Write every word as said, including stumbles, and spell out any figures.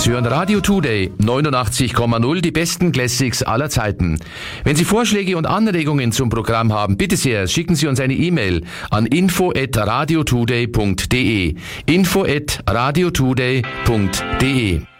Sie hören Radio Today neunundachtzig Komma null, die besten Classics aller Zeiten. Wenn Sie Vorschläge und Anregungen zum Programm haben, bitte sehr, schicken Sie uns eine E-Mail an info at radiotoday punkt de. info at radiotoday punkt de.